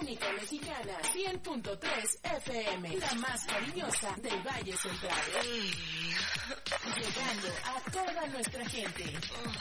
única mexicana, 100.3 FM, la más cariñosa del Valle Central. Llegando a toda nuestra gente.